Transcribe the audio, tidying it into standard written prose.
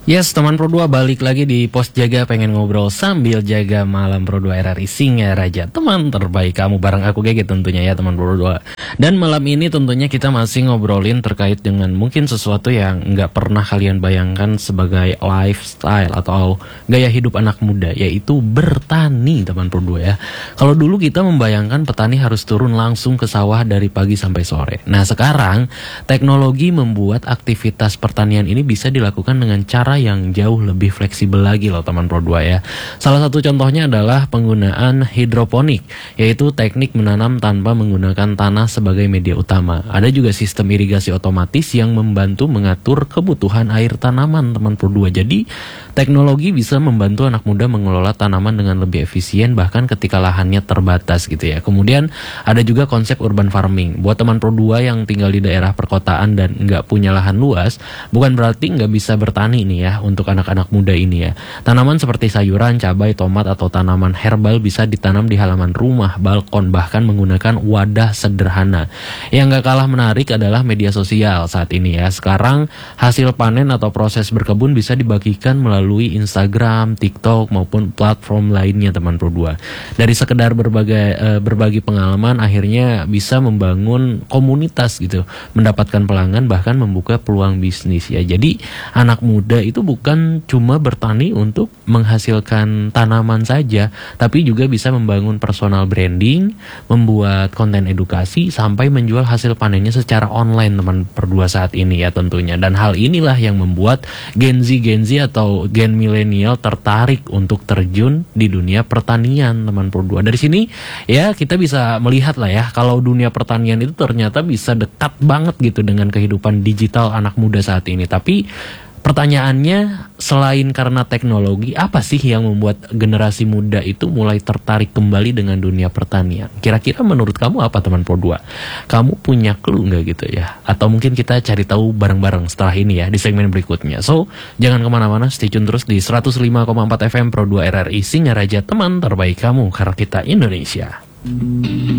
Yes, teman Pro 2 balik lagi di Pos Jaga, pengen ngobrol sambil jaga malam Pro 2 RRI Singaraja. Teman terbaik kamu bareng aku GG tentunya ya teman Pro 2. Dan malam ini tentunya kita masih ngobrolin terkait dengan mungkin sesuatu yang nggak pernah kalian bayangkan sebagai lifestyle atau gaya hidup anak muda, yaitu bertani teman Pro 2 ya. Kalau dulu kita membayangkan petani harus turun langsung ke sawah dari pagi sampai sore. Nah sekarang teknologi membuat aktivitas pertanian ini bisa dilakukan dengan cara yang jauh lebih fleksibel lagi loh teman Pro 2 ya. Salah satu contohnya adalah penggunaan hidroponik, yaitu teknik menanam tanpa menggunakan tanah sebagai media utama. Ada juga sistem irigasi otomatis yang membantu mengatur kebutuhan air tanaman teman Pro 2. Jadi teknologi bisa membantu anak muda mengelola tanaman dengan lebih efisien bahkan ketika lahannya terbatas gitu ya. Kemudian ada juga konsep urban farming. Buat teman Pro 2 yang tinggal di daerah perkotaan dan nggak punya lahan luas, bukan berarti nggak bisa bertani nih ya untuk anak-anak muda ini ya. Tanaman seperti sayuran, cabai, tomat atau tanaman herbal bisa ditanam di halaman rumah, balkon, bahkan menggunakan wadah sederhana. Yang nggak kalah menarik adalah media sosial saat ini ya. Sekarang hasil panen atau proses berkebun bisa dibagikan melalui Instagram, TikTok maupun platform lainnya teman Pro 2. Dari sekedar berbagi pengalaman akhirnya bisa membangun komunitas gitu, mendapatkan pelanggan bahkan membuka peluang bisnis ya. Jadi anak muda itu bukan cuma bertani untuk menghasilkan tanaman saja, tapi juga bisa membangun personal branding, membuat konten edukasi, sampai menjual hasil panennya secara online teman Pro 2 saat ini ya tentunya. Dan hal inilah yang membuat Gen Z atau Gen milenial tertarik untuk terjun di dunia pertanian teman Pro 2. Dari sini ya kita bisa melihat lah ya, kalau dunia pertanian itu ternyata bisa dekat banget gitu dengan kehidupan digital anak muda saat ini. Tapi pertanyaannya, selain karena teknologi, apa sih yang membuat generasi muda itu mulai tertarik kembali dengan dunia pertanian? Kira-kira menurut kamu apa teman Pro 2? Kamu punya clue nggak gitu ya? Atau mungkin kita cari tahu bareng-bareng setelah ini ya di segmen berikutnya. So, jangan kemana-mana, stay tune terus di 105,4 FM Pro 2 RRI Singaraja, teman terbaik kamu karena kita Indonesia.